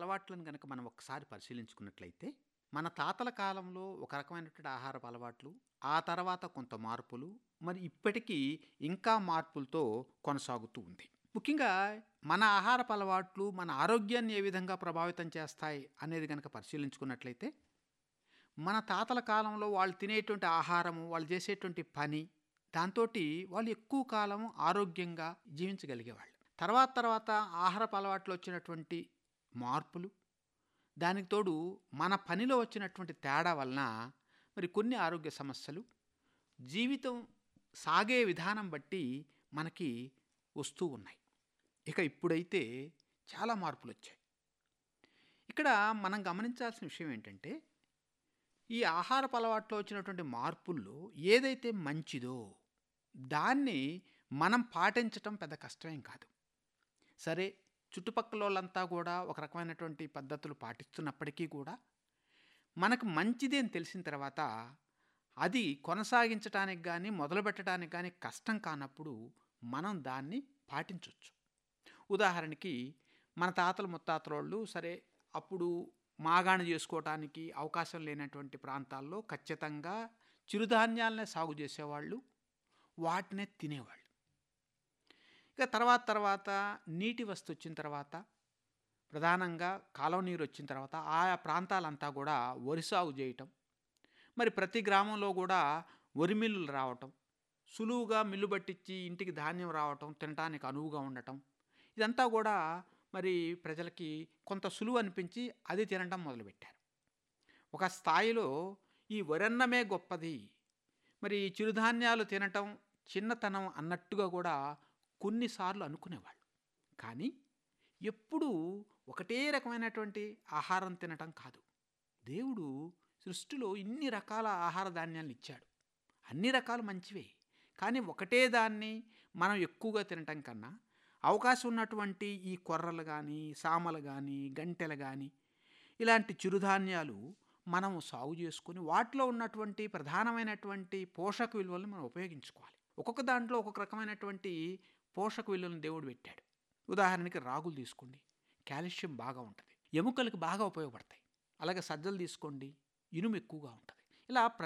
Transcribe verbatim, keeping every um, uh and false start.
అలవాట్లను గనక మనం ఒకసారి పరిశీలించుకున్నట్లయితే, మన తాతల కాలంలో ఒక రకమైనటువంటి ఆహారపు అలవాట్లు, ఆ తర్వాత కొంత మార్పులు, మరి ఇప్పటికీ ఇంకా మార్పులతో కొనసాగుతూ ఉంది. ముఖ్యంగా మన ఆహారపు అలవాట్లు మన ఆరోగ్యాన్ని ఏ విధంగా ప్రభావితం చేస్తాయి అనేది గనక పరిశీలించుకున్నట్లయితే, మన తాతల కాలంలో వాళ్ళు తినేటువంటి ఆహారము, వాళ్ళు చేసేటువంటి పని, దాంతోటి వాళ్ళు ఎక్కువ కాలం ఆరోగ్యంగా జీవించగలిగేవాళ్ళు. తర్వాత తర్వాత ఆహారపు అలవాట్లో వచ్చినటువంటి మార్పులు, దానికి తోడు మన పనిలో వచ్చినటువంటి తేడా వలన మరి కొన్ని ఆరోగ్య సమస్యలు జీవితం సాగే విధానం బట్టి మనకి వస్తూ ఉన్నాయి. ఇక ఇప్పుడైతే చాలా మార్పులొచ్చాయి. ఇక్కడ మనం గమనించాల్సిన విషయం ఏంటంటే, ఈ ఆహారపు అలవాట్లో వచ్చినటువంటి మార్పుల్లో ఏదైతే మంచిదో దాన్ని మనం పాటించటం పెద్ద కష్టమేం కాదు. సరే, చుట్టుపక్కలోళ్ళంతా కూడా ఒక రకమైనటువంటి పద్ధతులు పాటిస్తున్నప్పటికీ కూడా మనకు మంచిది అని తెలిసిన తర్వాత అది కొనసాగించటానికి కానీ మొదలుపెట్టడానికి కానీ కష్టం కానప్పుడు మనం దాన్ని పాటించవచ్చు. ఉదాహరణకి మన తాతలు ముత్తాతలోళ్ళు సరే అప్పుడు మాగాణి చేసుకోవటానికి అవకాశం లేనటువంటి ప్రాంతాల్లో ఖచ్చితంగా చిరుధాన్యాలనే సాగు చేసేవాళ్ళు, వాటినే తినేవాళ్ళు. ఇక తర్వాత తర్వాత నీటి వస్తు వచ్చిన తర్వాత, ప్రధానంగా కాలువ నీరు వచ్చిన తర్వాత ఆయా ప్రాంతాలంతా కూడా వరి సాగు చేయటం, మరి ప్రతి గ్రామంలో కూడా వరి మిల్లులు రావటం, సులువుగా మిల్లు పట్టించి ఇంటికి ధాన్యం రావటం, తినటానికి అనువుగా ఉండటం, ఇదంతా కూడా మరి ప్రజలకి కొంత సులువు అనిపించి అది తినటం మొదలుపెట్టారు. ఒక స్థాయిలో ఈ వరన్నమే గొప్పది, మరి ఈ చిరుధాన్యాలు తినటం చిన్నతనం అన్నట్టుగా కూడా కొన్నిసార్లు అనుకునేవాళ్ళు. కానీ ఎప్పుడూ ఒకటే రకమైనటువంటి ఆహారం తినటం కాదు. దేవుడు సృష్టిలో ఇన్ని రకాల ఆహార ధాన్యాలను ఇచ్చాడు. అన్ని రకాలు మంచివే. కానీ ఒకటే దాన్ని మనం ఎక్కువగా తినటం కన్నా అవకాశం ఉన్నటువంటి ఈ కొర్రలు కానీ, సామలు కానీ, గంటెలు కానీ, ఇలాంటి చిరుధాన్యాలు మనం సాగు చేసుకొని వాటిలో ఉన్నటువంటి ప్రధానమైనటువంటి పోషక విలువలను మనం ఉపయోగించుకోవాలి. ఒక్కొక్క దాంట్లో ఒక్కొక్క రకమైనటువంటి పోషక విలువలను దేవుడు పెట్టాడు. ఉదాహరణకి రాగులు తీసుకోండి, కాల్షియం బాగా ఉంటుంది, ఎముకలకు బాగా ఉపయోగపడతాయి. అలాగే సజ్జలు తీసుకోండి, ఇనుము ఎక్కువగా ఉంటుంది. ఇలా